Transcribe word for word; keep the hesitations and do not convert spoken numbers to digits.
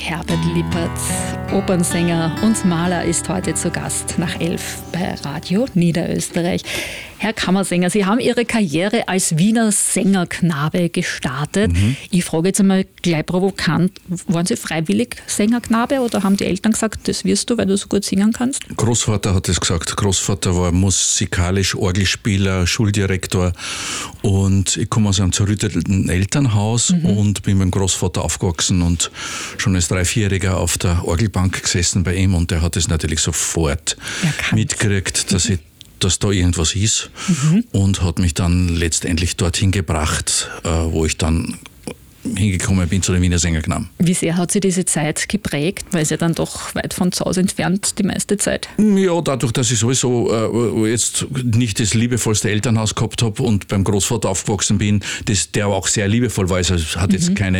Herbert Lippert, Opernsänger und Maler, ist heute zu Gast nach elf bei Radio Niederösterreich. Herr Kammersänger, Sie haben Ihre Karriere als Wiener Sängerknabe gestartet. Mhm. Ich frage jetzt einmal gleich provokant, waren Sie freiwillig Sängerknabe oder haben die Eltern gesagt, das wirst du, weil du so gut singen kannst? Großvater hat es gesagt. Großvater war musikalisch Orgelspieler, Schuldirektor und ich komme aus einem zerrütteten Elternhaus mhm. und bin mit dem Großvater aufgewachsen und schon als Dreivierjähriger auf der Orgelbank gesessen bei ihm und der hat es natürlich sofort Erkannt. mitgekriegt, dass ich dass da irgendwas ist mhm. und hat mich dann letztendlich dorthin gebracht, wo ich dann hingekommen bin zu den Wiener Sängerknaben. Wie sehr hat Sie diese Zeit geprägt? Weil es ja dann doch weit von zu Hause entfernt die meiste Zeit. Ja, dadurch, dass ich sowieso äh, jetzt nicht das liebevollste Elternhaus gehabt habe und beim Großvater aufgewachsen bin, das, der auch sehr liebevoll war. Also es hat mhm. jetzt keine